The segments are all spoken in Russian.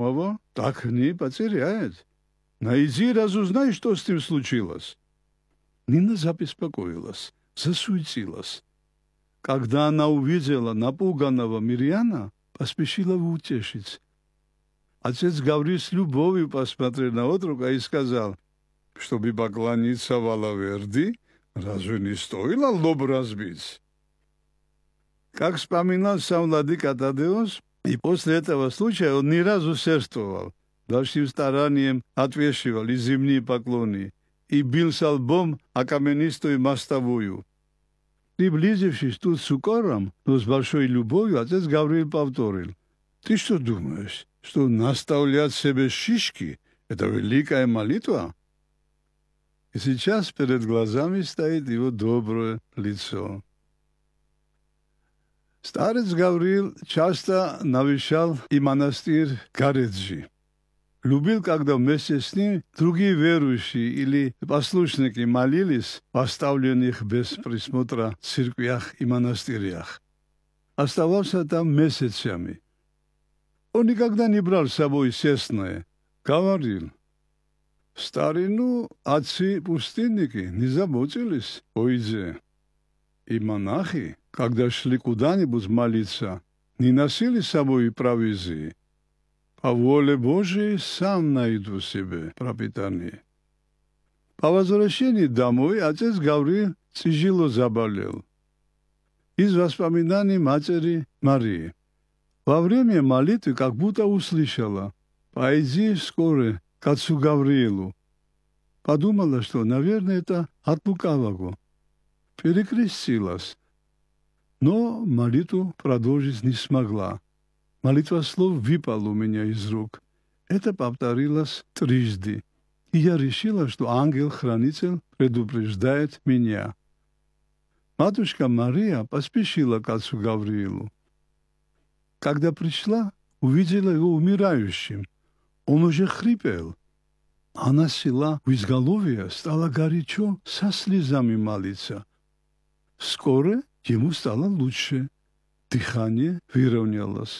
самого так не потеряет. Найди, разузнай, что с ним случилось». Нина забеспокоилась, засуетилась. Когда она увидела напуганного Мирьяна, поспешила его утешить. Отец Гавриил с любовью посмотрел на отрока и сказал: «Чтобы поклониться Валаверди, разве не стоило лоб разбить?» Как вспоминал сам владыка Тадеус, и после этого случая он не раз усердствовал, большим старанием отвешивал и земные поклоны, и бился лбом о каменистую мостовую. Приблизившись тут с укором, но с большой любовью, отец Гавриил повторил: «Ты что думаешь, что наставлять себе шишки – это великая молитва?» И сейчас перед глазами стоит его доброе лицо. Старец Гавриил часто навещал и монастырь Гареджи. Любил, когда вместе с ним другие верующие или послушники молились в оставленных без присмотра церквях и монастырях. Оставался там месяцами. Он никогда не брал с собой сесное. Говорил: «В старину отцы-пустынники не заботились о еде, и монахи, когда шли куда-нибудь молиться, не носили с собой провизии. По воле Божией сам найду себе пропитание». По возвращении домой отец Гавриил тяжело заболел. Из воспоминаний матери Марии. Во время молитвы как будто услышала: «Пойди скоро к отцу Гавриилу». Подумала, что, наверное, это от лукавого. Перекрестилась, но молитву продолжить не смогла. Молитва слов выпала у меня из рук. Это повторилось трижды, и я решила, что ангел-хранитель предупреждает меня. Матушка Мария поспешила к отцу Гавриилу. Когда пришла, увидела его умирающим. Он уже хрипел. Она села в изголовье, стала горячо со слезами молиться. Скоро ему стало лучше. Дыхание выровнялось.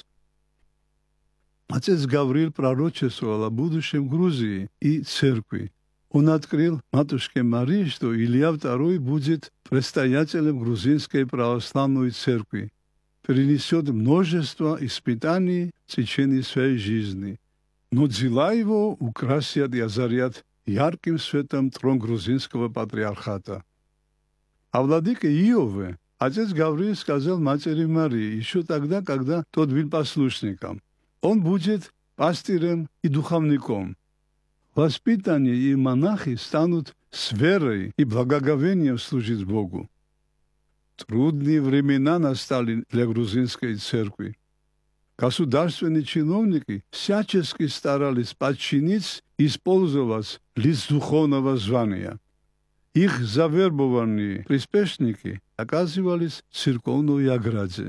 Отец Гавриил пророчествовал о будущем Грузии и церкви. Он открыл матушке Марии, что Илья II будет предстоятелем грузинской православной церкви, перенесет множество испытаний в течение своей жизни. Но дела его украсят и озарят ярким светом трон грузинского патриархата. О владыке Иове отец Гавриил сказал матери Марии еще тогда, когда тот был послушником: «Он будет пастырем и духовником. Воспитанники и монахи станут с верой и благоговением служить Богу». Трудные времена настали для грузинской церкви. Государственные чиновники всячески старались подчинить и использовать лиц духовного звания. Их завербованные приспешники оказывались в церковной ограде.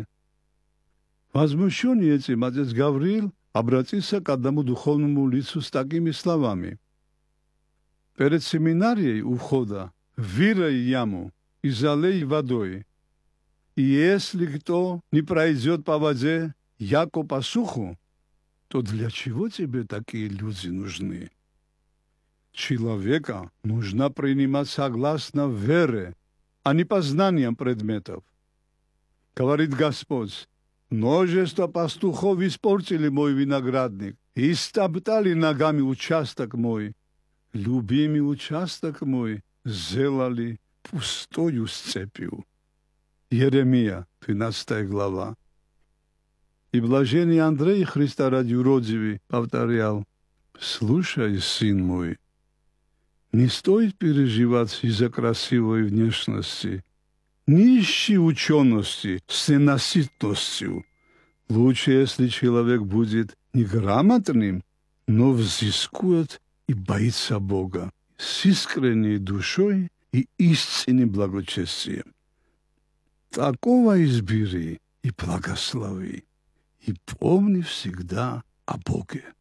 Возмущенный этим, отец Гавриил обратился к одному духовному лицу с такими словами: «Перед семинарией у входа вырой яму и залей водой, и если кто не пройдет по воде, яко по суху, то для чего тебе такие люди нужны? Человека нужно принимать согласно вере, а не по знаниям предметов. Говорит Господь: множество пастухов испортили мой виноградник и истоптали ногами участок мой. Любимый участок мой сделали пустою степью». Еремия, 12 глава. И блаженный Андрей, Христа ради уродивый, повторял: «Слушай, сын мой, не стоит переживать из-за красивой внешности. Не ищи учености с ненасытностью. Лучше, если человек будет неграмотным, но взыскует и боится Бога с искренней душой и истинным благочестием. Такого избери и благослови, и помни всегда о Боге».